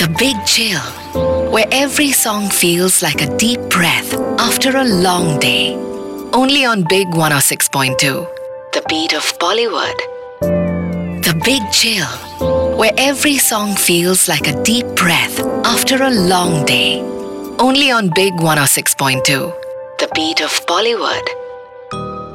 The Big Chill, where every song feels like a deep breath after a long day. Only on Big 106.2, the beat of Bollywood. The Big Chill, where every song feels like a deep breath after a long day. Only on Big 106.2, the beat of Bollywood.